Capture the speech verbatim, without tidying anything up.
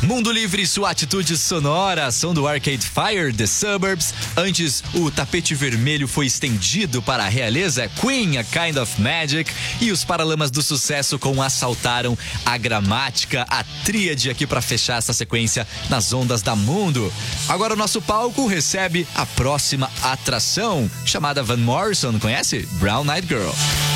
Mundo Livre, sua atitude sonora, som do Arcade Fire, The Suburbs. Antes, o tapete vermelho foi estendido para a realeza, Queen, A Kind of Magic. E os Paralamas do Sucesso com Assaltaram a Gramática, a tríade aqui para fechar essa sequência nas ondas da Mundo. Agora o nosso palco recebe a próxima atração, chamada Van Morrison, conhece? Brown Eyed Girl.